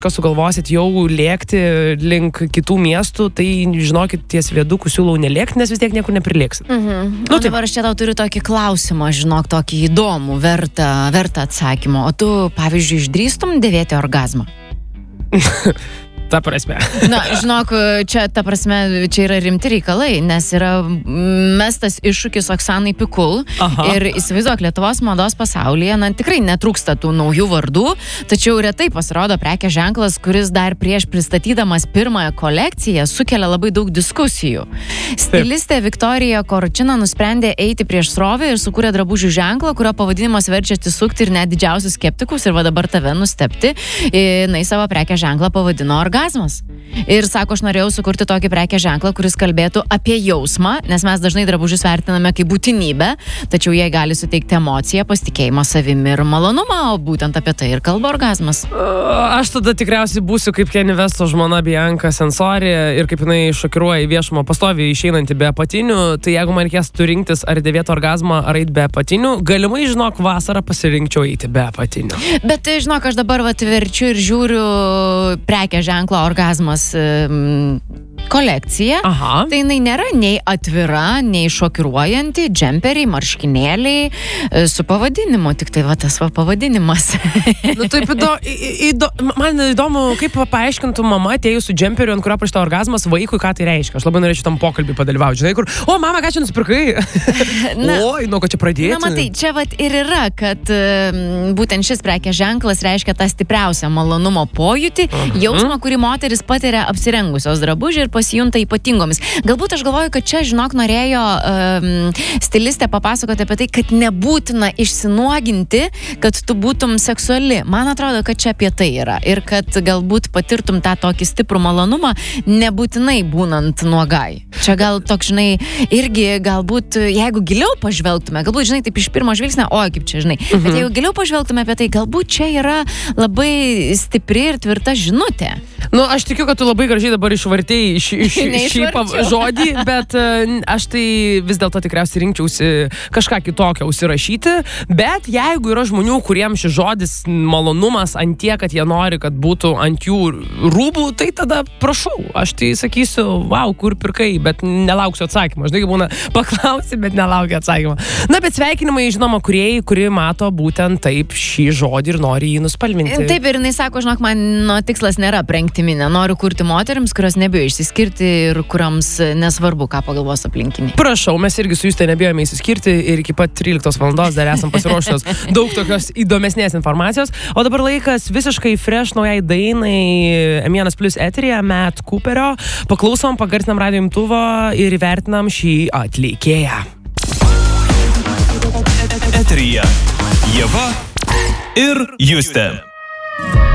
kas sugalvosit jau lėkti link kitų miestų, tai žinokit, ties viaduku siūlau nelėkti, nes vis tiek niekur neprilėksit. Nu, dabar aš čia tau turiu tokį klausimą, žinok, tokį įdomų, vertą atsakymą. O tu, pavyzdžiui, išdrįstum dėvėti orgazmą? Ta prasme. Na, žinok, čia yra rimti reikalai, nes yra mestas iššūkis Oksanai Pikul. Ir įsivaizduok, Lietuvos mados pasaulyje, tikrai netrūksta tų naujų vardų, tačiau retai pasirodo prekės ženklas, kuris dar prieš pristatydamas pirmąją kolekciją sukelia labai daug diskusijų. Stilistė Viktorija Korčina nusprendė eiti prieš srovę ir sukūrė drabužių ženklą, kurio pavadinimas verčia atsisukti ir net didžiausius skeptikus, ir va dabar tave nustebti. Jinai savo prekės ženklą pavadino orgazmas. Ir sako, aš norėjau sukurti tokį prekės ženklą, kuris kalbėtų apie jausmą, nes mes dažnai drabužius vertiname kaip būtinybę, tačiau jie gali suteikti emociją, pasitikėjimą savimi ir malonumą, o būtent apie tai ir kalba orgazmas. Aš tada tikriausiai būsiu kaip Kanye Westo žmona Bianca Censori ir kaip jinai šokiruoja į viešumą pastoviai išeinantį be apatinių, tai jeigu man reikės rinktis ar dėvėti orgazmą ar eiti be apatinių, galimai, žinok, vasarą pasirinkčiau eiti be apatinių. Bet, žinok, aš dabar verčiu ir žiūriu prekės ženklą orgazmas kolekcija. Tai jinai nėra nei atvira, nei šokiruojanti, džemperiai, marškinėliai su pavadinimu, tik tai va tas va pavadinimas. Nu, taip man įdomu, kaip paaiškintų mama atėjus su džemperiu, ant kurio parašyta orgazmas vaikui, ką tai reiškia. Aš labai norėčiau tam pokalbį padalyvauti. Žinai, kur, o mama, ką čia nusipirkai? Oi, nuo ko čia pradėti? Na, matai, čia vat ir yra, kad būtent šis prekės ženklas reiškia tą stipriausią malonumo pojūtį, jausmą, kurį moteris patiria apsirengusios drabužį ir pasijunta ypatingomis. Galbūt aš galvoju, kad čia, žinok, norėjo stilistė papasakoti apie tai, kad nebūtina išsinuoginti, kad tu būtum seksuali. Man atrodo, kad čia apie tai yra. Ir kad galbūt patirtum tą tokį stiprų malonumą, nebūtinai būnant nuogai. Čia gal toks, žinai, irgi galbūt, jeigu giliau pažvelgtume, galbūt, žinai, taip iš pirmo žvilgsnio, kaip čia, žinai, bet jeigu giliau pažvelgtume apie tai, galbūt čia yra labai stipri ir tvirta žinutė. Nu, aš tikiu, kad tu labai gražiai dabar išvartėjai šį žodį, bet aš tai vis dėlto tikriausiai rinkčiausi kažką kitokio užsirašyti, bet jeigu yra žmonių, kuriems šis žodis malonumas ant tiek, kad jie nori, kad būtų ant jų rūbų, tai tada prašau, aš tai sakysiu, wow, kur pirkai, bet nelauksiu atsakymą. Žinai, būna paklausi, bet nelaukia atsakymą. Na, bet sveikinimai, žinoma, kūrėjai, kuri mato būtent taip šį žodį ir nori jį nuspalvinti. Taip, ir jinai sako, žinok, mano tikslas nėra aprengti minę. Noriu kurti moterims, kurios nebijo išsiskirti ir kuriams nesvarbu, ką pagalvos aplinkiniai. Prašau, mes irgi su Juste nebijome išsiskirti ir iki pat 13 valandos dar esam pasiruošusios daug tokios įdomesnės informacijos. O dabar laikas visiškai fresh naujai dainai M1 Plus eteryje Matt Cooperio. Paklausom, pagarsinam radijo imtuvo ir įvertinam šį atlikėją. Eteryje Ieva ir Juste.